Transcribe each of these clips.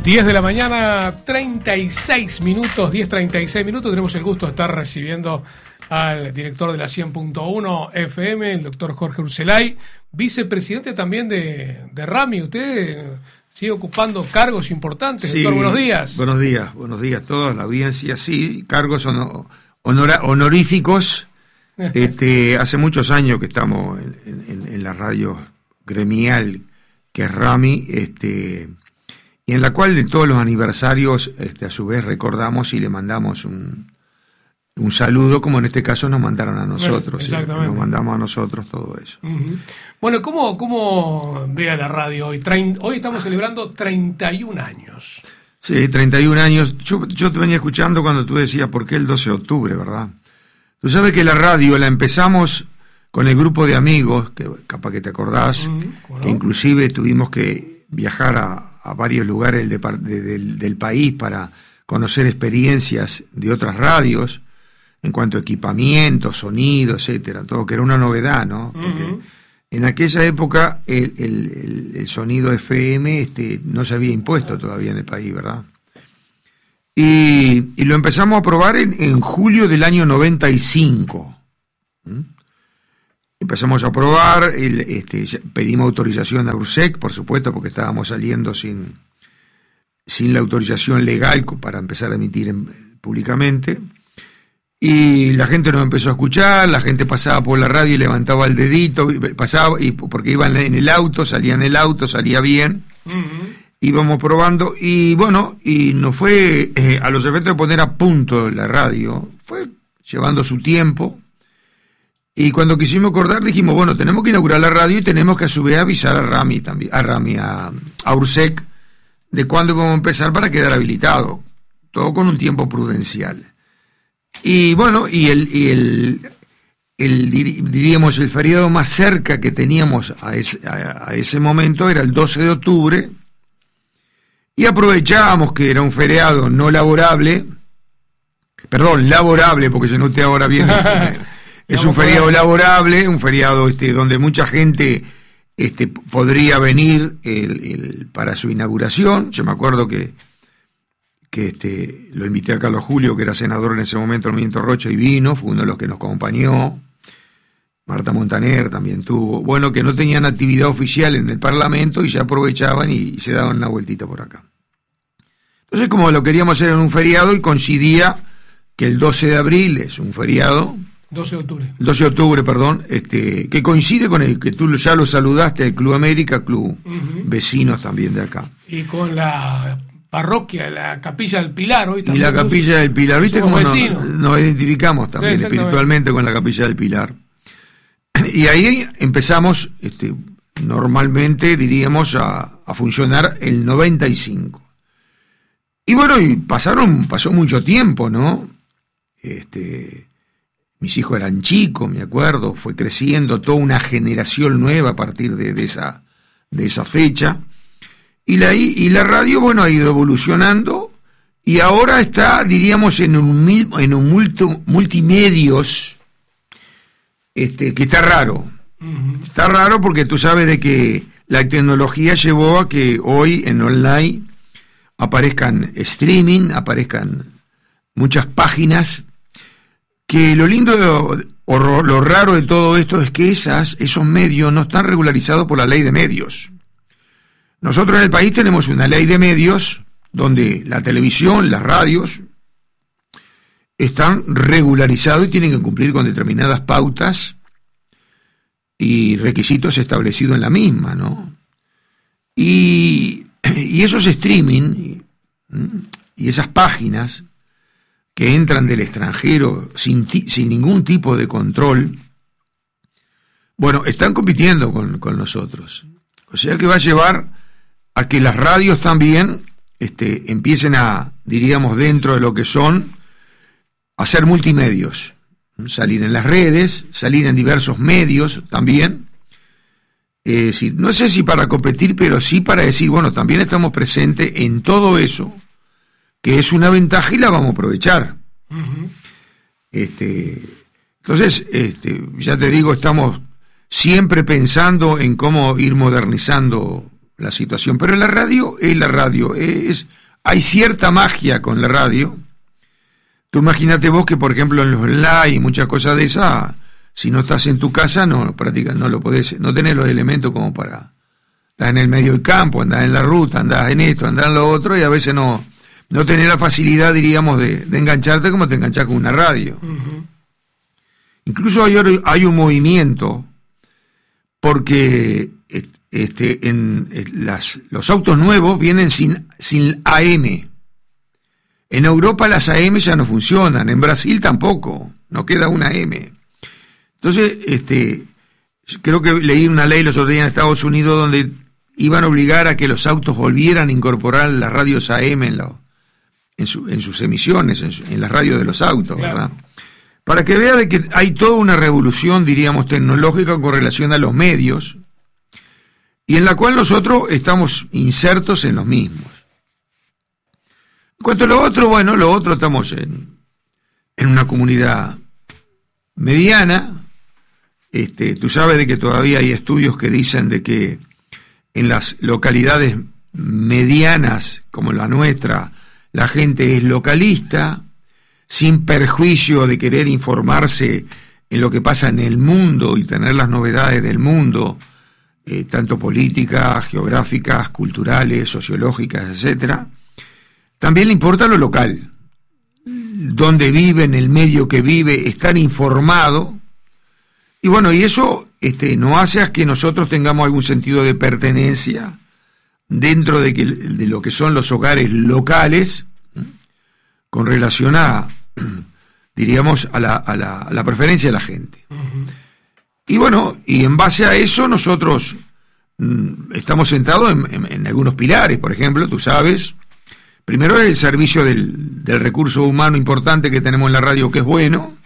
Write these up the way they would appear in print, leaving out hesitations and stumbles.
10 de la mañana, 36 minutos, 10:36 minutos. Tenemos el gusto de estar recibiendo al director de la 100.1 FM, el doctor Jorge Urselay, vicepresidente también de RAMI. Usted sigue ocupando cargos importantes. Sí, doctor, buenos días. Buenos días a toda la audiencia. Sí, cargos honoríficos. Hace muchos años que estamos en la radio gremial que es RAMI, y en la cual de todos los aniversarios a su vez recordamos y le mandamos un saludo, como en este caso nos mandaron a nosotros. Exactamente. Nos mandamos a nosotros todo eso. Uh-huh. Bueno, ¿cómo ve a la radio hoy? Hoy estamos celebrando 31 años. Sí, 31 años. Yo te venía escuchando cuando tú decías, ¿por qué el 12 de octubre, verdad? Tú sabes que la radio la empezamos con el grupo de amigos, que capaz que te acordás, que inclusive tuvimos que viajar a varios lugares del país para conocer experiencias de otras radios, en cuanto a equipamiento, sonido, etcétera, todo, que era una novedad, ¿no? Porque en aquella época el sonido FM no se había impuesto todavía en el país, ¿verdad? Y lo empezamos a probar en julio del año 95. Empezamos a probar, pedimos autorización a URSEC, por supuesto, porque estábamos saliendo sin la autorización legal para empezar a emitir públicamente. Y la gente nos empezó a escuchar, la gente pasaba por la radio y levantaba el dedito, pasaba, y porque iban en el auto, salía bien, íbamos probando, y bueno, y nos fue, a los efectos de poner a punto la radio, fue llevando su tiempo. Y cuando quisimos acordar dijimos, bueno, tenemos que inaugurar la radio y tenemos que a su vez avisar a RAMI también, a URSEC, de cuándo vamos a empezar para quedar habilitado, todo con un tiempo prudencial. Y bueno, diríamos el feriado más cerca que teníamos a ese momento era el 12 de octubre, y aprovechábamos que era un feriado no laborable, laborable, porque se note ahora bien. Es un feriado laborable, un feriado donde mucha gente podría venir para su inauguración. Yo me acuerdo que lo invité a Carlos Julio, que era senador en ese momento del Movimiento Rocha, y vino, fue uno de los que nos acompañó. Marta Montaner también tuvo. Bueno, que no tenían actividad oficial en el Parlamento y ya aprovechaban y se daban una vueltita por acá. Entonces, como lo queríamos hacer en un feriado, y coincidía que el 12 de abril es un feriado... 12 de octubre. 12 de octubre, perdón, que coincide con el que tú ya lo saludaste, el Club América, club vecinos también de acá. Y con la parroquia, la Capilla del Pilar hoy también. Y la Capilla del Pilar, ¿viste cómo nos identificamos también sí, espiritualmente con la Capilla del Pilar? Y ahí empezamos, normalmente diríamos, a funcionar el 95. Y bueno, pasó mucho tiempo, ¿no? Mis hijos eran chicos, me acuerdo, fue creciendo toda una generación nueva a partir de esa fecha. Y la radio, bueno, ha ido evolucionando y ahora está, diríamos, en un multimedios que está raro. Está raro porque tú sabes de que la tecnología llevó a que hoy en online aparezcan streaming, aparezcan muchas páginas, que lo lindo o lo raro de todo esto es que esos medios no están regularizados por la ley de medios. Nosotros en el país tenemos una ley de medios donde la televisión, las radios están regularizados y tienen que cumplir con determinadas pautas y requisitos establecidos en la misma, ¿no? Y esos streaming y esas páginas que entran del extranjero sin ningún tipo de control, bueno, están compitiendo con nosotros. O sea que va a llevar a que las radios también empiecen a, diríamos, dentro de lo que son, a ser multimedios, salir en las redes, salir en diversos medios también, no sé si para competir, pero sí para decir, bueno, también estamos presentes en todo eso, que es una ventaja y la vamos a aprovechar. Entonces, ya te digo, estamos siempre pensando en cómo ir modernizando la situación, pero la radio es la radio, hay cierta magia con la radio. Tú imagínate vos que, por ejemplo, en los live y muchas cosas de esas, si no estás en tu casa, no lo podés, no tenés los elementos como para... Estás en el medio del campo, andás en la ruta, andás en esto, andás en lo otro, y a veces no tenés la facilidad, diríamos, de engancharte como te enganchás con una radio. Uh-huh. Incluso hay un movimiento, porque los autos nuevos vienen sin AM. En Europa las AM ya no funcionan, en Brasil tampoco, no queda una AM. Entonces, creo que leí una ley los otros días en Estados Unidos donde iban a obligar a que los autos volvieran a incorporar las radios AM en sus emisiones, en las radios de los autos, claro. ¿Verdad? Para que vea de que hay toda una revolución, diríamos, tecnológica con relación a los medios, y en la cual nosotros estamos insertos en los mismos. En cuanto a lo otro, estamos en una comunidad mediana. Tú sabes de que todavía hay estudios que dicen de que en las localidades medianas como la nuestra, la gente es localista, sin perjuicio de querer informarse en lo que pasa en el mundo y tener las novedades del mundo, tanto políticas, geográficas, culturales, sociológicas, etcétera. También le importa lo local, dónde vive, en el medio que vive, estar informado. Y bueno, y eso no hace a que nosotros tengamos algún sentido de pertenencia dentro de lo que son los hogares locales, con relación a, diríamos, a la preferencia de la gente. Uh-huh. Y bueno, y en base a eso nosotros estamos sentados en algunos pilares. Por ejemplo, tú sabes, primero es el servicio del recurso humano importante que tenemos en la radio, que es bueno,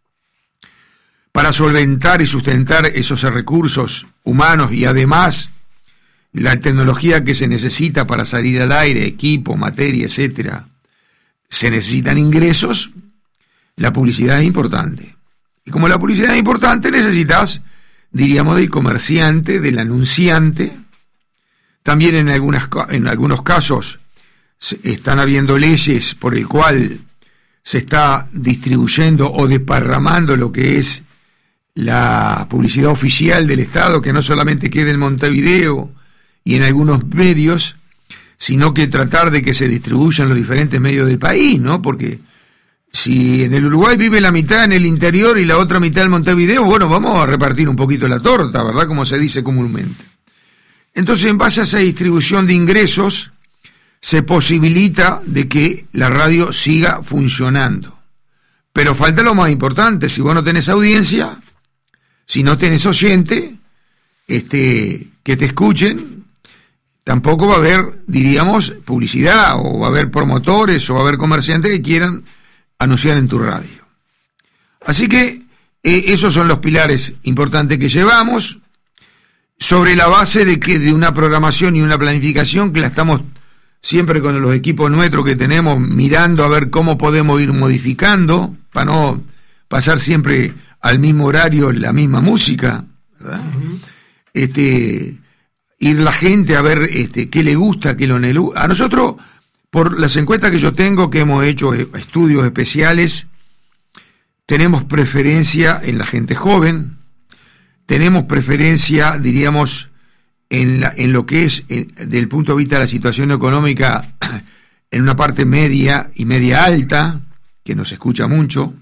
para solventar y sustentar esos recursos humanos, y además la tecnología que se necesita para salir al aire, equipo, materia, etcétera. Se necesitan ingresos, la publicidad es importante. Y como la publicidad es importante, necesitas, diríamos, del comerciante, del anunciante. También en algunos casos están habiendo leyes por el cual se está distribuyendo o desparramando lo que es la publicidad oficial del Estado, que no solamente quede en Montevideo y en algunos medios, sino que tratar de que se distribuyan los diferentes medios del país, ¿no? Porque si en el Uruguay vive la mitad en el interior y la otra mitad en Montevideo, bueno, vamos a repartir un poquito la torta, ¿verdad? Como se dice comúnmente. Entonces, en base a esa distribución de ingresos, se posibilita de que la radio siga funcionando. Pero falta lo más importante: si vos no tenés audiencia, si no tenés oyente, que te escuchen, tampoco va a haber, diríamos, publicidad, o va a haber promotores, o va a haber comerciantes que quieran anunciar en tu radio. Así que esos son los pilares importantes que llevamos, sobre la base de una programación y una planificación que la estamos siempre con los equipos nuestros que tenemos, mirando a ver cómo podemos ir modificando, para no pasar siempre al mismo horario la misma música, ¿verdad? Uh-huh. Ir la gente a ver qué le gusta, qué lo... A nosotros, por las encuestas que yo tengo, que hemos hecho estudios especiales, tenemos preferencia en la gente joven, tenemos preferencia, diríamos, en lo que es, desde el punto de vista de la situación económica, en una parte media y media alta, que nos escucha mucho,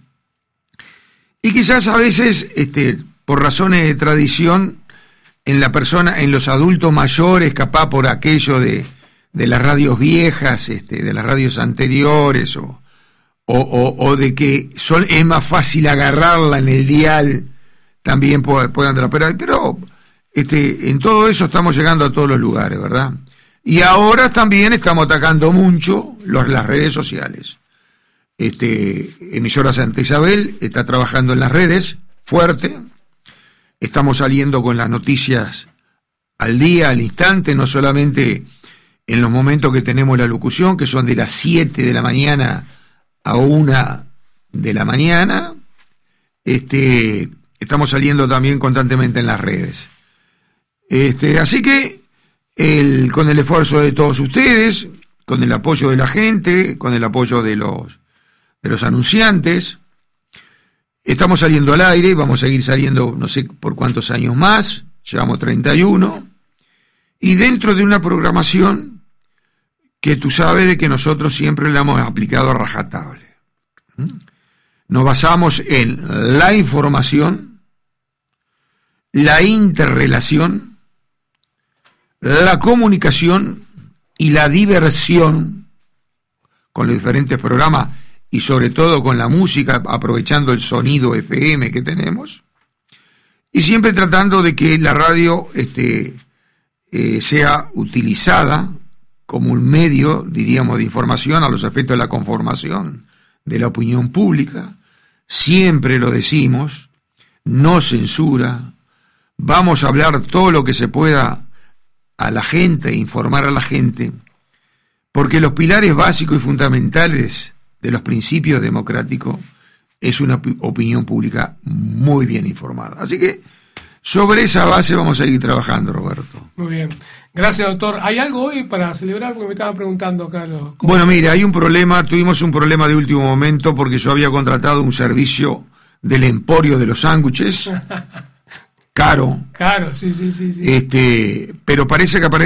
y quizás a veces, por razones de tradición, en los adultos mayores, capaz por aquello de las radios viejas, de las radios anteriores, o de que es más fácil agarrarla en el dial, también puedan operar. Pero en todo eso estamos llegando a todos los lugares, ¿verdad? Y ahora también estamos atacando mucho las redes sociales. Emisora Santa Isabel está trabajando en las redes fuerte. Estamos saliendo con las noticias al día, al instante, no solamente en los momentos que tenemos la locución, que son de las 7 de la mañana a 1 de la mañana. Estamos saliendo también constantemente en las redes. Así que con el esfuerzo de todos ustedes, con el apoyo de la gente, con el apoyo de los anunciantes. Estamos saliendo al aire, vamos a seguir saliendo no sé por cuántos años más, llevamos 31, y dentro de una programación que tú sabes de que nosotros siempre la hemos aplicado a rajatabla. Nos basamos en la información, la interrelación, la comunicación y la diversión con los diferentes programas y sobre todo con la música, aprovechando el sonido FM que tenemos, y siempre tratando de que la radio sea utilizada como un medio, diríamos, de información a los efectos de la conformación de la opinión pública. Siempre lo decimos, no censura, vamos a hablar todo lo que se pueda a la gente, informar a la gente, porque los pilares básicos y fundamentales de los principios democráticos es una opinión pública muy bien informada. Así que sobre esa base vamos a seguir trabajando, Roberto. Muy bien. Gracias, doctor. ¿Hay algo hoy para celebrar? Porque me estaban preguntando acá. Bueno, mire, tuvimos un problema de último momento porque yo había contratado un servicio del Emporio de los Sándwiches. Caro, sí. pero parece que